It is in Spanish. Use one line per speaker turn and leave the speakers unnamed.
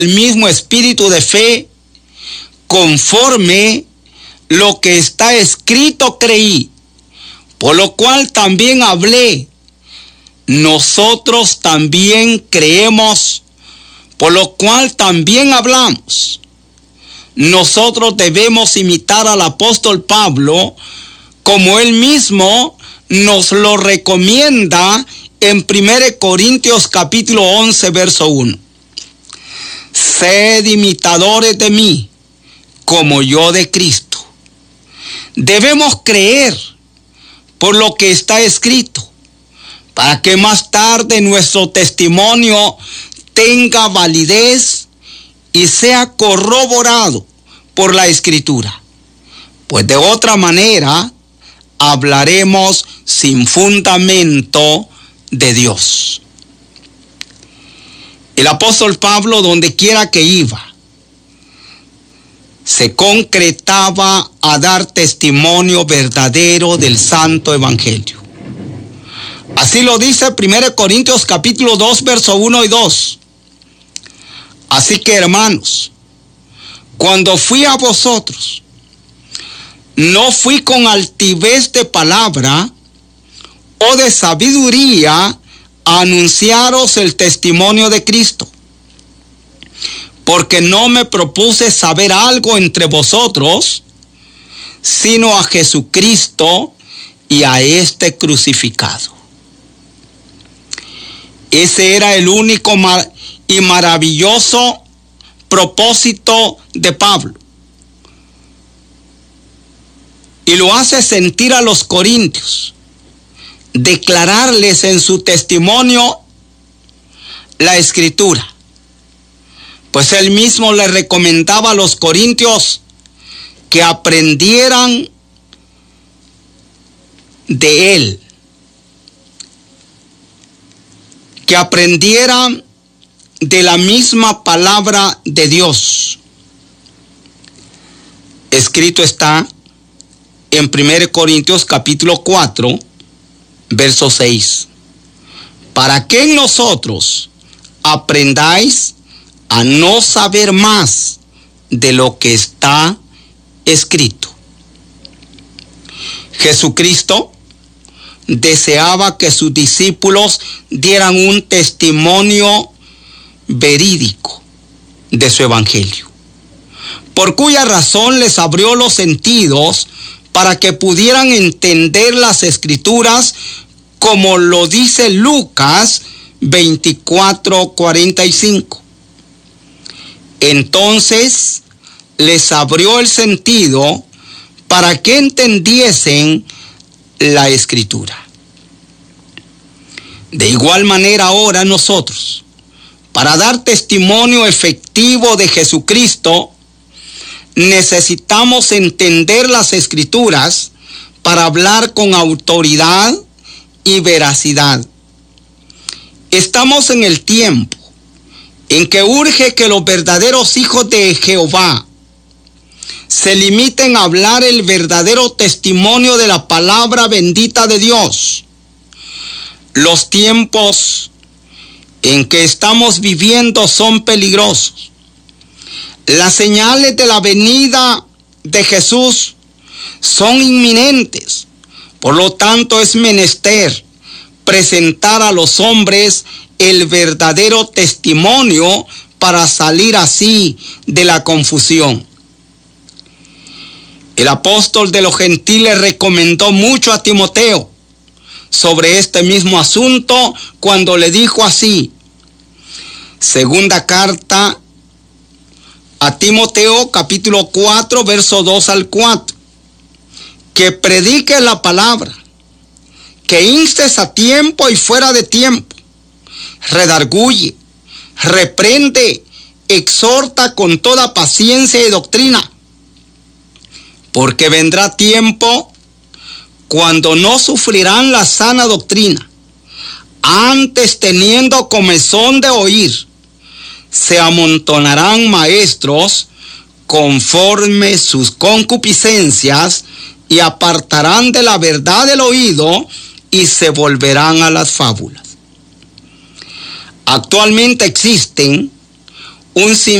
el mismo espíritu de fe, conforme lo que está escrito creí, por lo cual también hablé. Nosotros también creemos, por lo cual también hablamos. Nosotros debemos imitar al apóstol Pablo, como él mismo nos lo recomienda en 1 Corintios capítulo 11, verso 1. Sed imitadores de mí, como yo de Cristo. Debemos creer por lo que está escrito, para que más tarde nuestro testimonio tenga validez y sea corroborado por la Escritura. Pues de otra manera hablaremos sin fundamento de Dios. El apóstol Pablo, donde quiera que iba, se concretaba a dar testimonio verdadero del Santo Evangelio. Así lo dice 1 Corintios capítulo 2, verso 1 y 2. Así que, hermanos, cuando fui a vosotros, no fui con altivez de palabra o de sabiduría a anunciaros el testimonio de Cristo, porque no me propuse saber algo entre vosotros, sino a Jesucristo y a este crucificado. Ese era el único y maravilloso propósito de Pablo. Y lo hace sentir a los corintios, declararles en su testimonio la Escritura. Pues él mismo le recomendaba a los corintios que aprendieran de él, que aprendieran de la misma palabra de Dios. Escrito está en 1 Corintios capítulo 4, verso 6. Para que en nosotros aprendáis a no saber más de lo que está escrito. Jesucristo deseaba que sus discípulos dieran un testimonio verídico de su evangelio, por cuya razón les abrió los sentidos para que pudieran entender las escrituras, como lo dice Lucas 24:45. Entonces les abrió el sentido para que entendiesen la Escritura. De igual manera ahora nosotros, para dar testimonio efectivo de Jesucristo, necesitamos entender las Escrituras para hablar con autoridad y veracidad. Estamos en el tiempo en que urge que los verdaderos hijos de Jehová se limiten a hablar el verdadero testimonio de la palabra bendita de Dios. Los tiempos en que estamos viviendo son peligrosos. Las señales de la venida de Jesús son inminentes. Por lo tanto, es menester presentar a los hombres el verdadero testimonio para salir así de la confusión. El apóstol de los gentiles recomendó mucho a Timoteo sobre este mismo asunto cuando le dijo así: segunda carta a Timoteo capítulo 4 verso 2 al 4, que prediques la palabra, que instes a tiempo y fuera de tiempo, redarguye, reprende, exhorta con toda paciencia y doctrina, porque vendrá tiempo cuando no sufrirán la sana doctrina, antes teniendo comezón de oír, se amontonarán maestros conforme sus concupiscencias y apartarán de la verdad el oído y se volverán a las fábulas. Actualmente existen un